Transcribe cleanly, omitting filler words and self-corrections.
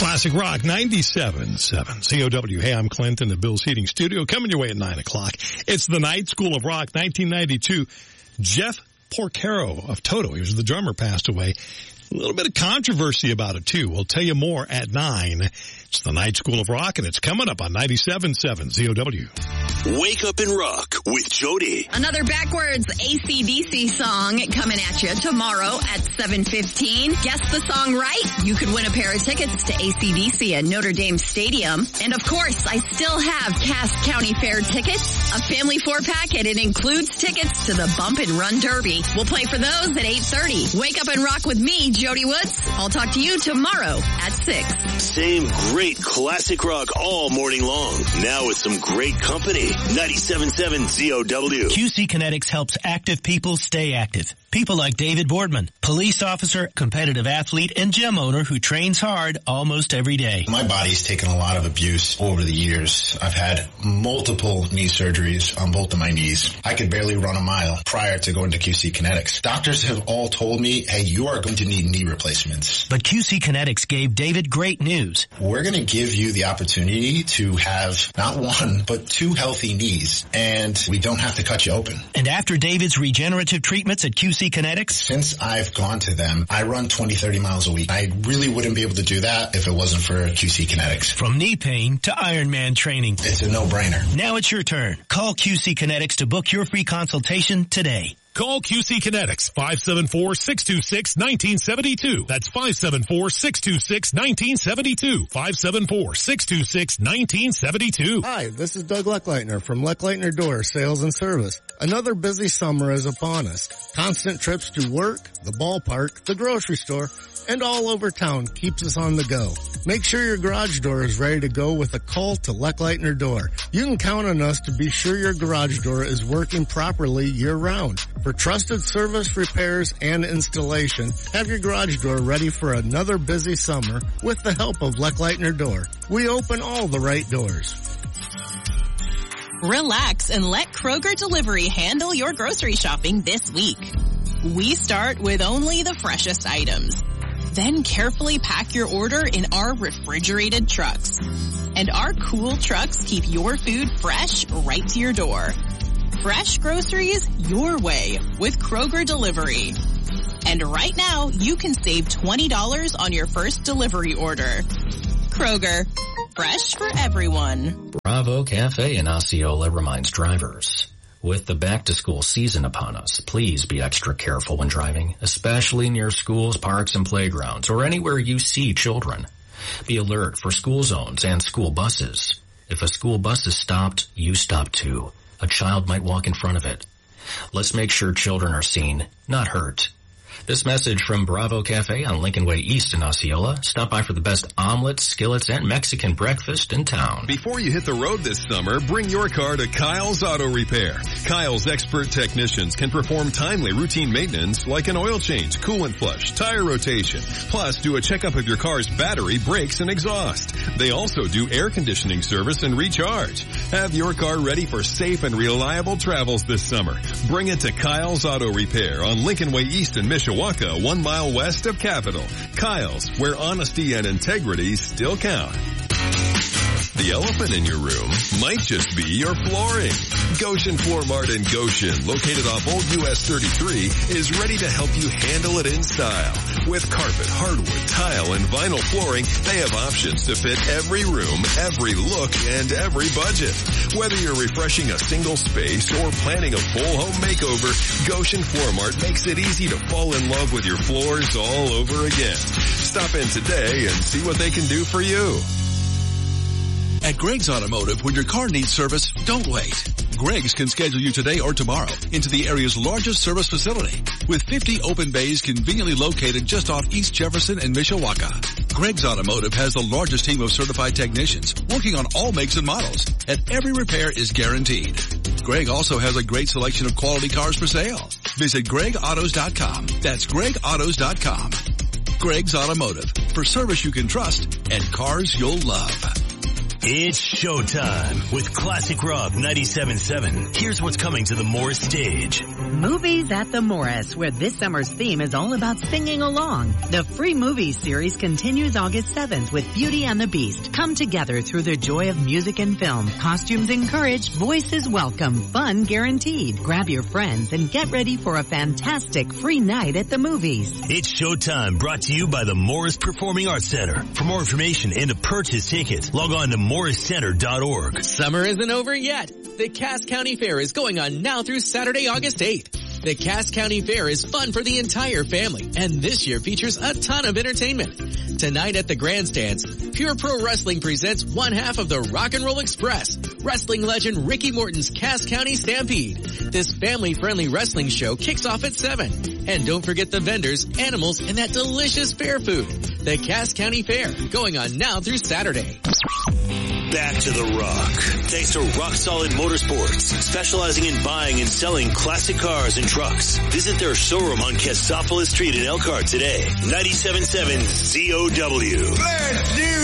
Classic Rock 97.7 COW. Hey, I'm Clint in the Bill's Heating Studio, coming your way at 9 o'clock. It's the Night School of Rock 1992. Jeff Porcaro of Toto, he was the drummer, passed away. A little bit of controversy about it, too. We'll tell you more at 9. It's the Night School of Rock, and it's coming up on 97.7 COW. Wake up and rock with Jody. Another backwards AC/DC song coming at you tomorrow at 7:15. Guess the song right. You could win a pair of tickets to AC/DC at Notre Dame Stadium. And of course, I still have Cass County Fair tickets, a family 4-pack, and it includes tickets to the Bump and Run Derby. We'll play for those at 8:30. Wake up and rock with me, Jody Woods. I'll talk to you tomorrow at 6. Same great classic rock all morning long. Now with some great company. 97.7 COW. QC Kinetics helps active people stay active. People like David Boardman, police officer, competitive athlete, and gym owner who trains hard almost every day. My body's taken a lot of abuse over the years. I've had multiple knee surgeries on both of my knees. I could barely run a mile prior to going to QC Kinetics. Doctors have all told me, hey, you are going to need knee replacements. But QC Kinetics gave David great news. We're going to give you the opportunity to have not one, but 2 healthy knees, and we don't have to cut you open. And after David's regenerative treatments at QC Kinetics? Since I've gone to them, I run 20, 30 miles a week. I really wouldn't be able to do that if it wasn't for QC Kinetics. From knee pain to Ironman training. It's a no-brainer. Now it's your turn. Call QC Kinetics to book your free consultation today. Call QC Kinetics, 574-626-1972. That's 574-626-1972. 574-626-1972. Hi, this is Doug Leckleitner from Leckleitner Door Sales and Service. Another busy summer is upon us. Constant trips to work, the ballpark, the grocery store, and all over town keeps us on the go. Make sure your garage door is ready to go with a call to Leckleitner Door. You can count on us to be sure your garage door is working properly year-round. For trusted service, repairs, and installation, have your garage door ready for another busy summer with the help of Leckleitner Door. We open all the right doors. Relax and let Kroger Delivery handle your grocery shopping this week. We start with only the freshest items. Then carefully pack your order in our refrigerated trucks. And our cool trucks keep your food fresh right to your door. Fresh groceries your way with Kroger Delivery. And right now, you can save $20 on your first delivery order. Kroger, fresh for everyone. Bravo Cafe in Osceola reminds drivers, with the back-to-school season upon us, please be extra careful when driving, especially near schools, parks, and playgrounds, or anywhere you see children. Be alert for school zones and school buses. If a school bus is stopped, you stop too. A child might walk in front of it. Let's make sure children are seen, not hurt. This message from Bravo Cafe on Lincoln Way East in Osceola. Stop by for the best omelets, skillets, and Mexican breakfast in town. Before you hit the road this summer, bring your car to Kyle's Auto Repair. Kyle's expert technicians can perform timely routine maintenance like an oil change, coolant flush, tire rotation. Plus, do a checkup of your car's battery, brakes, and exhaust. They also do air conditioning service and recharge. Have your car ready for safe and reliable travels this summer. Bring it to Kyle's Auto Repair on Lincoln Way East in Mishawaka, 1 mile west of Capitol. Kyle's, where honesty and integrity still count. The elephant in your room might just be your flooring. Goshen Floor Mart in Goshen, located off Old US 33, is ready to help you handle it in style. With carpet, hardwood, tile, and vinyl flooring, they have options to fit every room, every look, and every budget. Whether you're refreshing a single space or planning a full home makeover, Goshen Floor Mart makes it easy to fall in love with your floors all over again. Stop in today and see what they can do for you. At Greg's Automotive, when your car needs service, don't wait. Greg's can schedule you today or tomorrow into the area's largest service facility with 50 open bays conveniently located just off East Jefferson and Mishawaka. Greg's Automotive has the largest team of certified technicians working on all makes and models, and every repair is guaranteed. Greg also has a great selection of quality cars for sale. Visit GregAutos.com. That's GregAutos.com. Greg's Automotive, for service you can trust and cars you'll love. It's showtime with Classic Rock 97.7. Here's what's coming to the Morris stage. Movies at the Morris, where this summer's theme is all about singing along. The free movies series continues August 7th with Beauty and the Beast. Come together through the joy of music and film. Costumes encouraged, voices welcome, fun guaranteed. Grab your friends and get ready for a fantastic free night at the movies. It's showtime, brought to you by the Morris Performing Arts Center. For more information and to purchase tickets, log on to morriscenter.org. Summer isn't over yet. The Cass County Fair is going on now through Saturday, August 8th. The Cass County Fair is fun for the entire family, and this year features a ton of entertainment. Tonight at the grandstands, Pure Pro Wrestling presents one half of the Rock and Roll Express, wrestling legend Ricky Morton's Cass County Stampede. This family-friendly wrestling show kicks off at 7. And don't forget the vendors, animals, and that delicious fair food. The Cass County Fair, going on now through Saturday. Back to the rock. Thanks to Rock Solid Motorsports, specializing in buying and selling classic cars and trucks. Visit their showroom on Cassopolis Street in Elkhart today. 97.7 ZOW. Let's do